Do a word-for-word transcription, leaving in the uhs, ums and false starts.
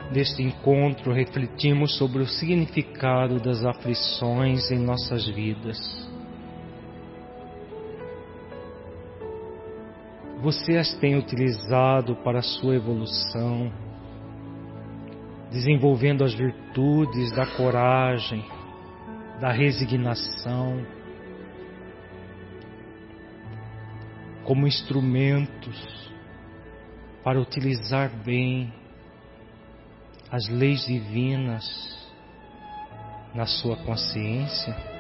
deste encontro, refletimos sobre o significado das aflições em nossas vidas. Você as tem utilizado para a sua evolução, desenvolvendo as virtudes da coragem, da resignação, como instrumentos para utilizar bem as leis divinas na sua consciência?